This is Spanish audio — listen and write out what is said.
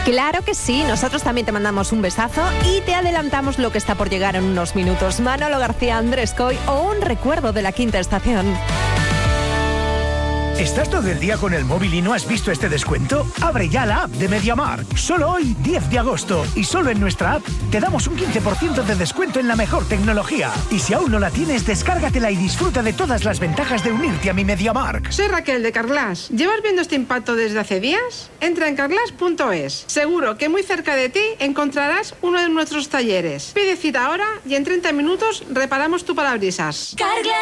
Claro que sí, nosotros también te mandamos un besazo y te adelantamos lo que está por llegar en unos minutos. Manolo García, Andrés Coy o un recuerdo de la Quinta Estación. ¿Estás todo el día con el móvil y no has visto este descuento? Abre ya la app de MediaMarkt. Solo hoy, 10 de agosto. Y solo en nuestra app te damos un 15% de descuento en la mejor tecnología. Y si aún no la tienes, descárgatela y disfruta de todas las ventajas de unirte a mi MediaMarkt. Soy Raquel de Carglass. ¿Llevas viendo este impacto desde hace días? Entra en carglass.es. Seguro que muy cerca de ti encontrarás uno de nuestros talleres. Pide cita ahora y en 30 minutos reparamos tu parabrisas.